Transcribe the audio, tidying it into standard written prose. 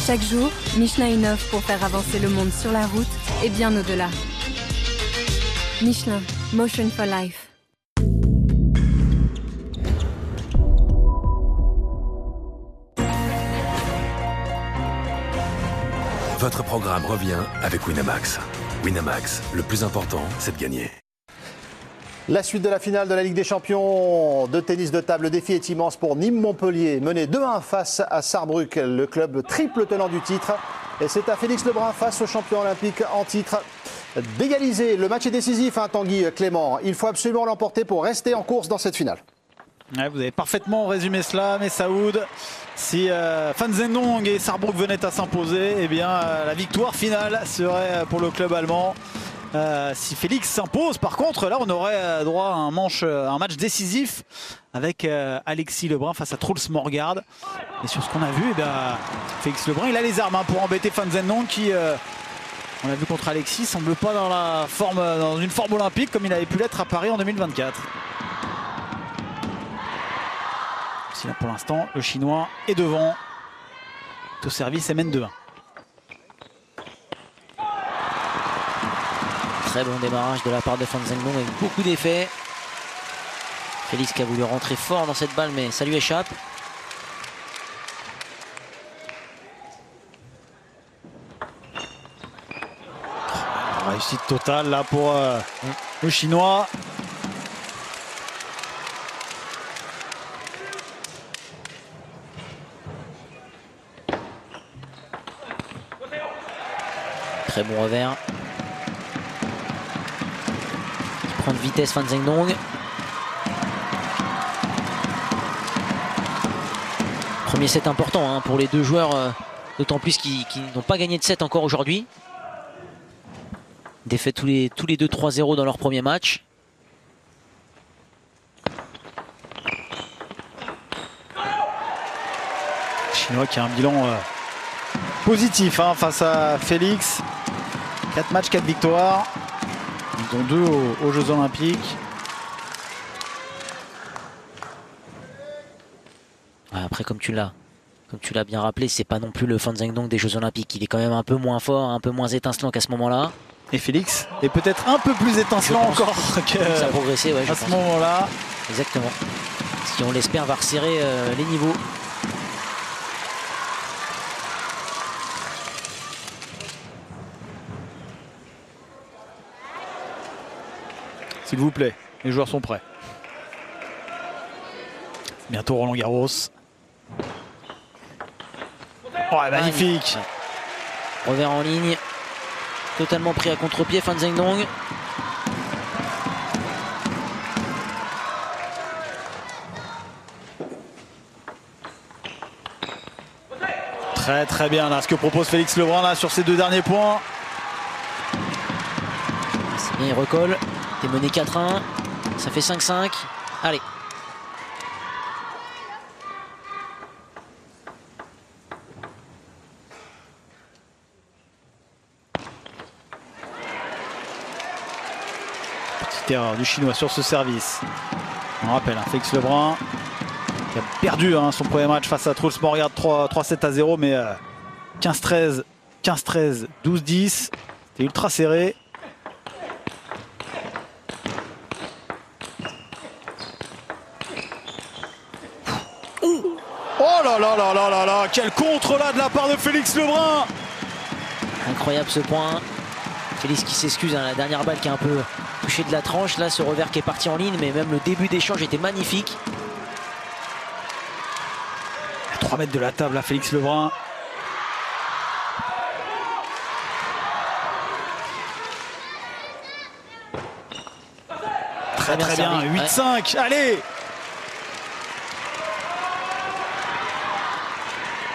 Chaque jour, Michelin innove pour faire avancer le monde sur la route et bien au-delà. Michelin, Motion for Life. Votre programme revient avec Winamax. Winamax, le plus important, c'est de gagner. La suite de la finale de la Ligue des Champions de tennis de table. Le défi est immense pour Nîmes-Montpellier, mené 2-1 face à Sarrebruck, le club triple tenant du titre. Et c'est à Félix Lebrun face au champion olympique en titre d'égaliser. Le match est décisif, Tanguy Clément. Il faut absolument l'emporter pour rester en course dans cette finale. Ouais, vous avez parfaitement résumé cela, Messaoud. Si Fan Zhendong et Sarrebruck venaient à s'imposer, eh bien la victoire finale serait pour le club allemand. Si Félix s'impose, par contre, là on aurait droit à un match décisif avec Alexis Lebrun face à Truls Morgard. Et sur ce qu'on a vu, eh bien, Félix Lebrun, il a les armes pour embêter Fan Zhendong qui, on l'a vu contre Alexis, semble pas dans une forme olympique comme il avait pu l'être à Paris en 2024. Si là pour l'instant, le Chinois est devant, au service et mène 2-1. Très bon démarrage de la part de Fan Zhendong avec beaucoup d'effets. Félix qui a voulu rentrer fort dans cette balle, mais ça lui échappe. Réussite totale là pour le Chinois. Très bon revers. Il prend de vitesse Fan Zhendong. Premier set important pour les deux joueurs, d'autant plus qu'ils n'ont pas gagné de set encore aujourd'hui. Défait tous les deux 3-0 dans leur premier match. Chinois qui a un bilan positif face à Félix. 4 matchs, 4 victoires, dont 2 aux Jeux Olympiques. Après, comme tu l'as bien rappelé, c'est pas non plus le Fan Zhendong des Jeux Olympiques. Il est quand même un peu moins fort, un peu moins étincelant qu'à ce moment-là. Et Félix est peut-être un peu plus étincelant encore ça a progressé, ouais, à ce moment-là. Exactement. Ce qui, on l'espère, va resserrer les niveaux. S'il vous plaît, les joueurs sont prêts. Bientôt Roland Garros. Oh, magnifique. Revers en ligne. Totalement pris à contre-pied, Fan Zhendong. Très très bien là, ce que propose Félix Lebrun là sur ces 2 derniers points. C'est bien, il recolle. T'es mené 4-1. Ça fait 5-5. Allez. Petite erreur du Chinois sur ce service. On rappelle, Félix Lebrun qui a perdu son premier match face à Truls Morgard 3-7-0, mais 15-13, 15-13, 12-10. C'était ultra serré. Oh là là là là là là, quel contre là de la part de Félix Lebrun. Incroyable ce point. Félix qui s'excuse, la dernière balle qui a un peu touché de la tranche. Là, ce revers qui est parti en ligne, mais même le début d'échange était magnifique. À 3 mètres de la table, là, Félix Lebrun. Très bien, 8-5, allez.